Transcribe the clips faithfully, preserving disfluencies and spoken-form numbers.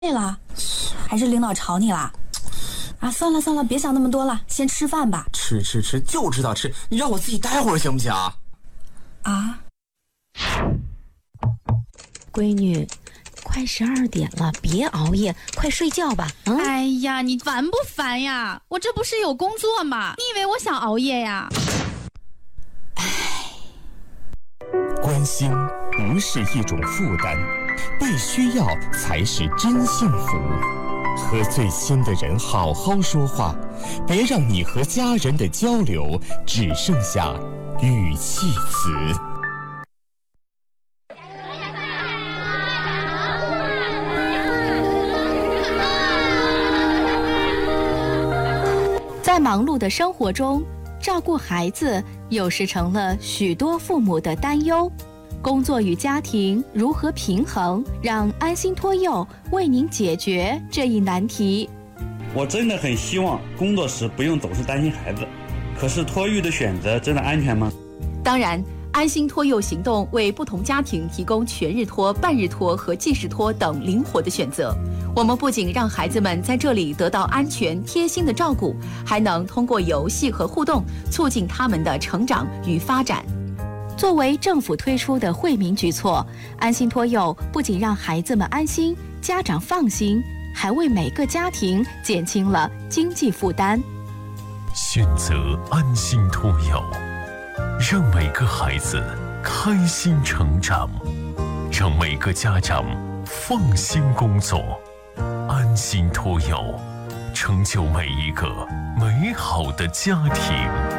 累了，还是领导吵你了？啊，算了算了，别想那么多了，先吃饭吧。 吃吃吃，就知道吃，你让我自己待会儿行不行？ 啊， 闺女，快十二点了，别熬夜，快睡觉吧。 嗯、哎呀，你烦不烦呀？我这不是有工作吗？你以为我想熬夜呀？ 唉， 关心不是一种负担，被需要才是真幸福。和最亲的人好好说话，别让你和家人的交流只剩下语气词。 在忙碌的生活中，照顾孩子有时成了许多父母的担忧。工作与家庭如何平衡？让安心托幼为您解决这一难题。 我真的很希望工作时不用总是担心孩子，可是托育的选择真的安全吗？ 当然，安心托幼行动为不同家庭提供全日托、半日托和即时托等灵活的选择。我们不仅让孩子们在这里得到安全贴心的照顾，还能通过游戏和互动促进他们的成长与发展。 作为政府推出的惠民举措，安心托幼不仅让孩子们安心，家长放心，还为每个家庭减轻了经济负担。 选择安心托幼，让每个孩子开心成长，让每个家长放心工作。安心托幼，成就每一个美好的家庭。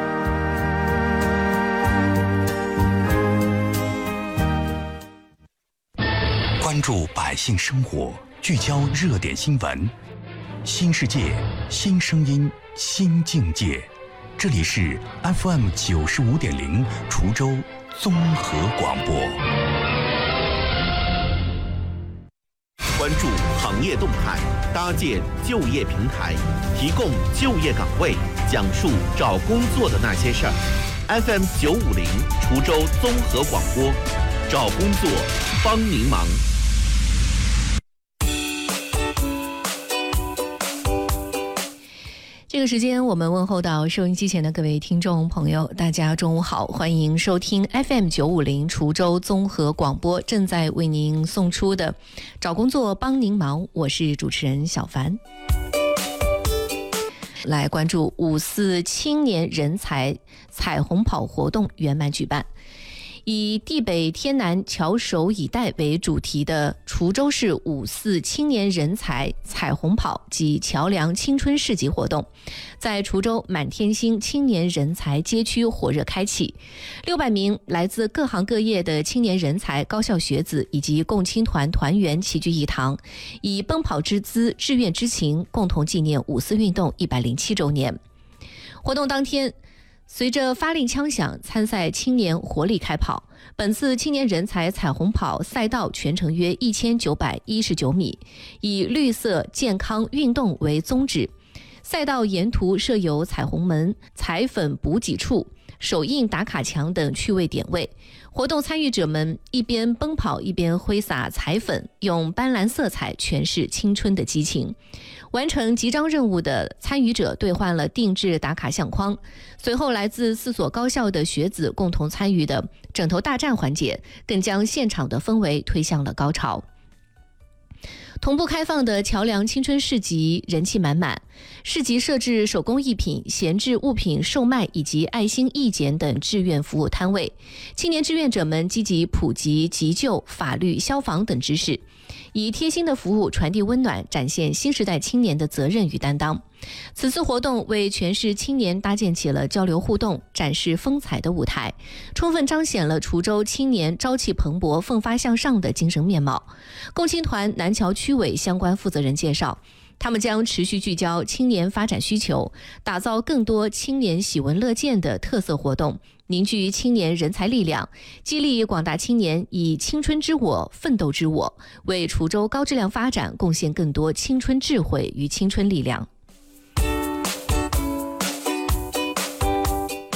关注百姓生活，聚焦热点新闻，新世界，新声音，新境界。这里是 F M 九十五点零滁州综合广播。 关注行业动态，搭建就业平台，提供就业岗位，讲述找工作的那些事儿。F M 九五零滁州综合广播，找工作帮您忙。 这个时间我们问候到收音机前的各位听众朋友，大家中午好，欢迎收听 F M 九五零滁州综合广播正在为您送出的找工作帮您忙，我是主持人小凡。来关注五四青年人才彩虹跑活动圆满举办，以地北天南翘首以待为主题的滁州市五四青年人才彩虹跑及桥梁青春市集活动，在滁州满天星青年人才街区火热开启。六百名来自各行各业的青年人才、高校学子以及共青团团员齐聚一堂，以奔跑之姿、志愿之情，共同纪念五四运动一百零七周年。活动当天，随着发令枪响，参赛青年活力开跑。本次青年人才彩虹跑赛道全程约一千九百一十九米，以绿色健康运动为宗旨。赛道沿途设有彩虹门、彩粉补给处、手印打卡墙等趣味点位。活动参与者们一边奔跑一边挥洒彩粉，用斑斓色彩诠释青春的激情。完成集章任务的参与者兑换了定制打卡相框。随后，来自四所高校的学子共同参与的枕头大战环节，更将现场的氛围推向了高潮。同步开放的桥梁青春市集人气满满，市集设置手工艺品、闲置物品售卖以及爱心义剪等志愿服务摊位，青年志愿者们积极普及急救、法律、消防等知识，以贴心的服务传递温暖，展现新时代青年的责任与担当。此次活动为全市青年搭建起了交流互动、展示风采的舞台，充分彰显了滁州青年朝气蓬勃、奋发向上的精神面貌。共青团南桥区委相关负责人介绍，他们将持续聚焦青年发展需求，打造更多青年喜闻乐见的特色活动，凝聚青年人才力量，激励广大青年以青春之我、奋斗之我，为滁州高质量发展贡献更多青春智慧与青春力量。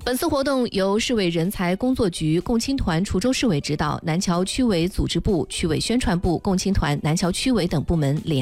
本次活动由市委人才工作局共青团滁州市委指导，南桥区委组织部、区委宣传部、共青团南桥区委等部门联